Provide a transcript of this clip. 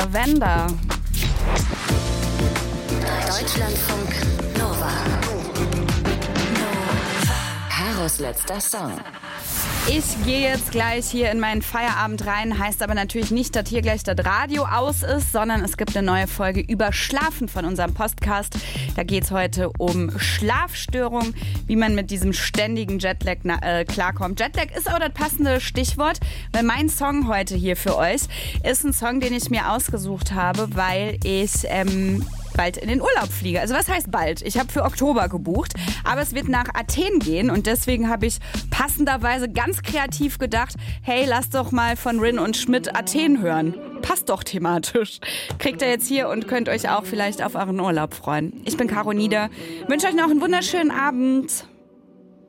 Wender. Deutschlandfunk Nova. Karos letzter Song. Ich gehe jetzt gleich hier in meinen Feierabend rein, heißt aber natürlich nicht, dass hier gleich das Radio aus ist, sondern es gibt eine neue Folge über Schlafen von unserem Podcast. Da geht es heute um Schlafstörungen, wie man mit diesem ständigen Jetlag klarkommt. Jetlag ist aber das passende Stichwort, weil mein Song heute hier für euch ist ein Song, den ich mir ausgesucht habe, weil ich bald in den Urlaub fliege. Also was heißt bald? Ich habe für Oktober gebucht, aber es wird nach Athen gehen und deswegen habe ich passenderweise ganz kreativ gedacht, hey, lass doch mal von Rin und Schmidt Athen hören. Passt doch thematisch. Kriegt ihr jetzt hier und könnt euch auch vielleicht auf euren Urlaub freuen. Ich bin Caro Nieder, wünsche euch noch einen wunderschönen Abend.